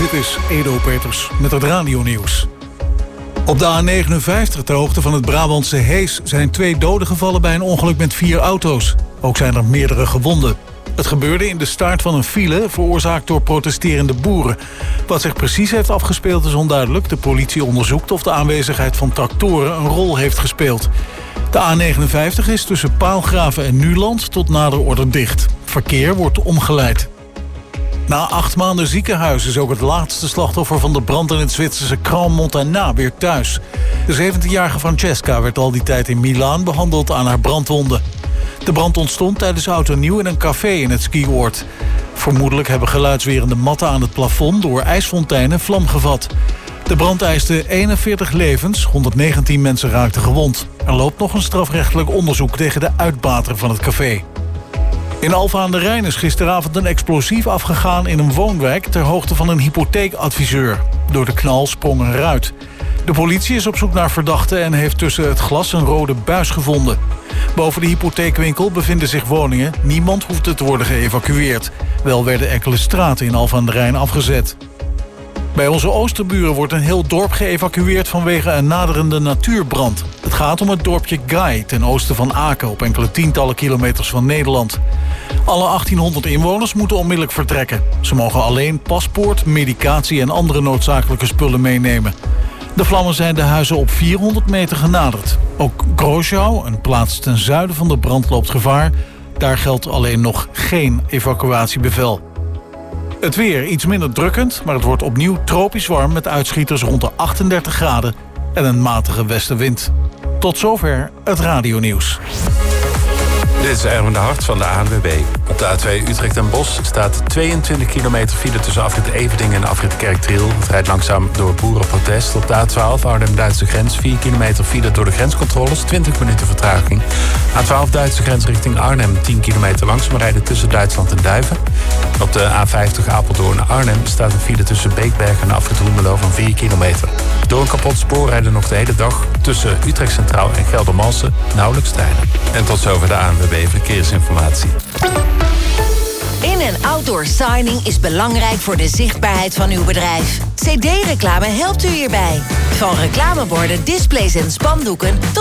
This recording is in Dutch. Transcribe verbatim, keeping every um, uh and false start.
Dit is Edo Peters met het radionieuws. Op de A negenenvijftig ter hoogte van het Brabantse Hees zijn twee doden gevallen bij een ongeluk met vier auto's. Ook zijn er meerdere gewonden. Het gebeurde in de staart van een file veroorzaakt door protesterende boeren. Wat zich precies heeft afgespeeld is onduidelijk. De politie onderzoekt of de aanwezigheid van tractoren een rol heeft gespeeld. De A negenenvijftig is tussen Paalgraven en Nuland tot nader orde dicht. Verkeer wordt omgeleid. Na acht maanden ziekenhuis is ook het laatste slachtoffer van de brand in het Zwitserse Crans-Montana weer thuis. De zeventienjarige Francesca werd al die tijd in Milaan behandeld aan haar brandwonden. De brand ontstond tijdens Oud en Nieuw in een café in het skioord. Vermoedelijk hebben geluidswerende matten aan het plafond door ijsfonteinen vlam gevat. De brand eiste eenenveertig levens, honderdnegentien mensen raakten gewond. Er loopt nog een strafrechtelijk onderzoek tegen de uitbater van het café. In Alphen aan de Rijn is gisteravond een explosief afgegaan in een woonwijk ter hoogte van een hypotheekadviseur. Door de knal sprong een ruit. De politie is op zoek naar verdachten en heeft tussen het glas een rode buis gevonden. Boven de hypotheekwinkel bevinden zich woningen. Niemand hoefde te worden geëvacueerd. Wel werden enkele straten in Alphen aan de Rijn afgezet. Bij onze oosterburen wordt een heel dorp geëvacueerd vanwege een naderende natuurbrand. Het gaat om het dorpje Gai ten oosten van Aken op enkele tientallen kilometers van Nederland. Alle achttienhonderd inwoners moeten onmiddellijk vertrekken. Ze mogen alleen paspoort, medicatie en andere noodzakelijke spullen meenemen. De vlammen zijn de huizen op vierhonderd meter genaderd. Ook Groschau, een plaats ten zuiden van de brand, loopt gevaar. Daar geldt alleen nog geen evacuatiebevel. Het weer iets minder drukkend, maar het wordt opnieuw tropisch warm met uitschieters rond de achtendertig graden en een matige westenwind. Tot zover het radionieuws. Dit is Erwin de Hart van de A N W B. Op de A twee Utrecht en Bosch staat tweeëntwintig kilometer file tussen afrit Everdingen en afrit Kerkdriel. Het rijdt langzaam door boerenprotest. Op de A twaalf Arnhem-Duitse grens vier kilometer file door de grenscontroles, twintig minuten vertraging. A twaalf Duitse grens richting Arnhem, tien kilometer langzaam rijden tussen Duitsland en Duiven. Op de A vijftig Apeldoorn-Arnhem staat een file tussen Beekberg en afrit Roemelo van vier kilometer. Door een kapot spoor rijden nog de hele dag tussen Utrecht Centraal en Geldermalsen nauwelijks treinen. En tot zover de A N W B Verkeersinformatie. In- en outdoor signing is belangrijk voor de zichtbaarheid van uw bedrijf. C D-reclame helpt u hierbij. Van reclameborden, displays en spandoeken tot